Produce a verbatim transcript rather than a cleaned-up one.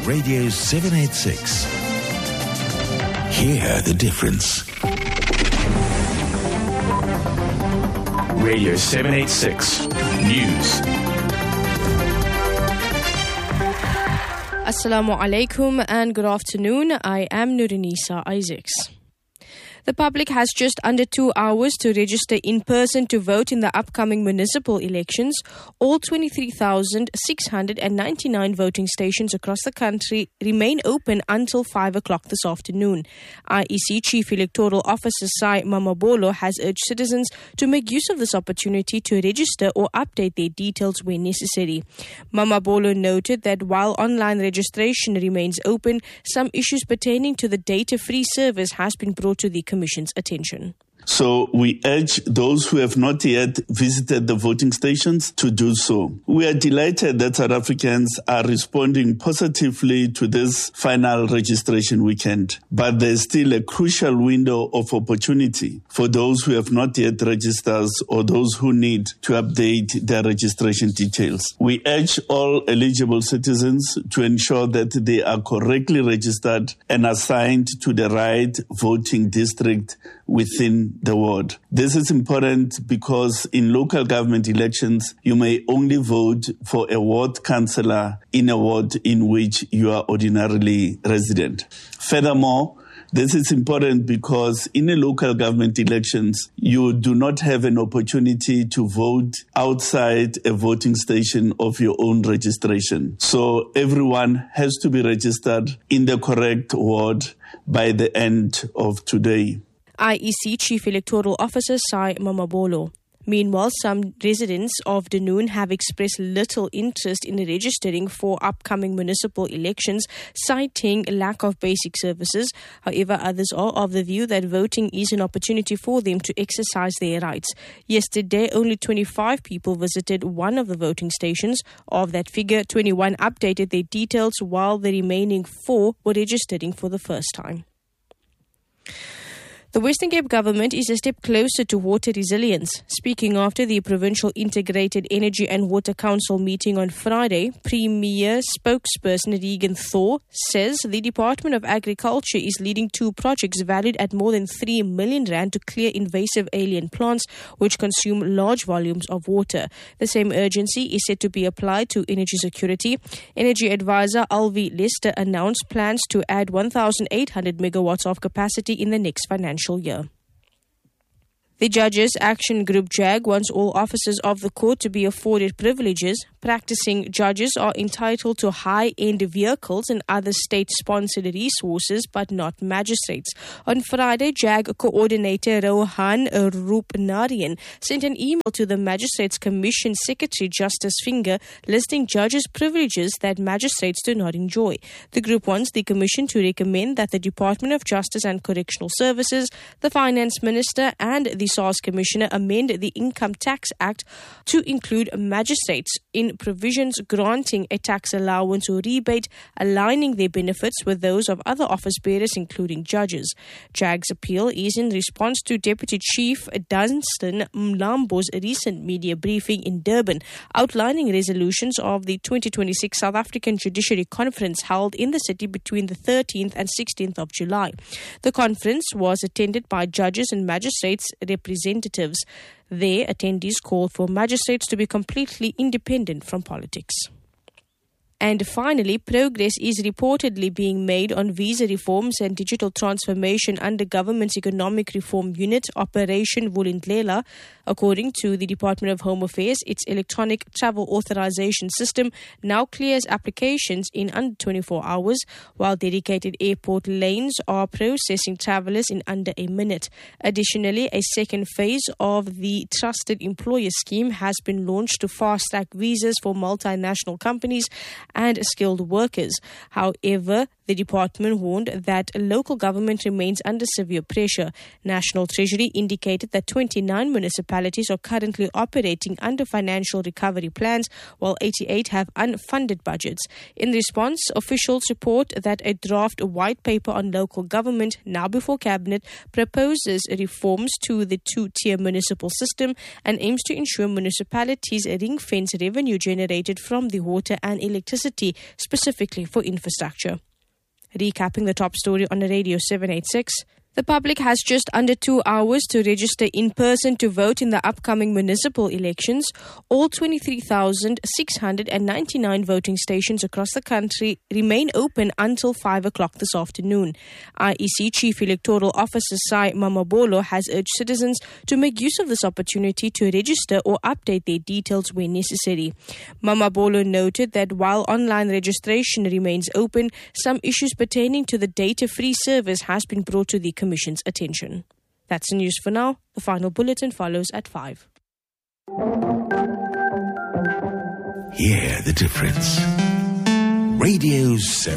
Radio seven eighty-six. Hear the difference. Radio seven eighty-six News. Assalamu alaikum and good afternoon. I am Nurinisa Isaacs. The public has just under two hours to register in person to vote in the upcoming municipal elections. All twenty-three thousand six hundred ninety-nine voting stations across the country remain open until five o'clock this afternoon. I E C Chief Electoral Officer Sai Mamabolo has urged citizens to make use of this opportunity to register or update their details when necessary. Mamabolo noted that while online registration remains open, some issues pertaining to the data-free service has been brought to the Commission's attention. So we urge those who have not yet visited the voting stations to do so. We are delighted that South Africans are responding positively to this final registration weekend. But there's still a crucial window of opportunity for those who have not yet registered or those who need to update their registration details. We urge all eligible citizens to ensure that they are correctly registered and assigned to the right voting district within the ward. This is important because in local government elections, you may only vote for a ward councillor in a ward in which you are ordinarily resident. Furthermore, this is important because in a local government elections, you do not have an opportunity to vote outside a voting station of your own registration. So everyone has to be registered in the correct ward by the end of today. I E C Chief Electoral Officer Sai Mamabolo. Meanwhile, some residents of Dunoon have expressed little interest in registering for upcoming municipal elections, citing lack of basic services. However, others are of the view that voting is an opportunity for them to exercise their rights. Yesterday, only twenty-five people visited one of the voting stations. Of that figure, twenty-one updated their details, while the remaining four were registering for the first time. The Western Cape government is a step closer to water resilience. Speaking after the Provincial Integrated Energy and Water Council meeting on Friday, Premier spokesperson Regan Thor says the Department of Agriculture is leading two projects valued at more than three million rand to clear invasive alien plants which consume large volumes of water. The same urgency is said to be applied to energy security. Energy advisor Alvi Lester announced plans to add one thousand eight hundred megawatts of capacity in the next financial year. The Judges Action Group J A G wants all officers of the court to be afforded privileges. Practicing judges are entitled to high-end vehicles and other state-sponsored resources, but not magistrates. On Friday, J A G coordinator Rohan Rupnarian sent an email to the Magistrates Commission Secretary Justice Finger listing judges' privileges that magistrates do not enjoy. The group wants the Commission to recommend that the Department of Justice and Correctional Services, the Finance Minister and the SARS Commissioner amend the Income Tax Act to include magistrates in provisions granting a tax allowance or rebate, aligning their benefits with those of other office bearers, including judges. J A G's appeal is in response to Deputy Chief Dunstan Mlambo's recent media briefing in Durban, outlining resolutions of the twenty twenty-six South African Judiciary Conference held in the city between the thirteenth and sixteenth of July. The conference was attended by judges and magistrates representatives. There, attendees called for magistrates to be completely independent from politics. And finally, progress is reportedly being made on visa reforms and digital transformation under government's Economic Reform Unit, Operation Vulindlela. According to the Department of Home Affairs, its electronic travel authorization system now clears applications in under twenty-four hours, while dedicated airport lanes are processing travellers in under a minute. Additionally, a second phase of the Trusted Employer Scheme has been launched to fast-track visas for multinational companies and skilled workers. However, the department warned that local government remains under severe pressure. National Treasury indicated that twenty-nine municipalities are currently operating under financial recovery plans, while eighty-eight have unfunded budgets. In response, officials report that a draft white paper on local government, now before Cabinet, proposes reforms to the two-tier municipal system and aims to ensure municipalities ring-fence revenue generated from the water and electricity electricity, specifically for infrastructure. Recapping the top story on Radio seven eighty-six. The public has just under two hours to register in person to vote in the upcoming municipal elections. All twenty-three thousand six hundred ninety-nine voting stations across the country remain open until five o'clock this afternoon. I E C Chief Electoral Officer Sai Mamabolo has urged citizens to make use of this opportunity to register or update their details where necessary. Mamabolo noted that while online registration remains open, some issues pertaining to the data-free service has been brought to the Commission's attention. That's the news for now. The final bulletin follows at five. Hear the difference. Radio seven.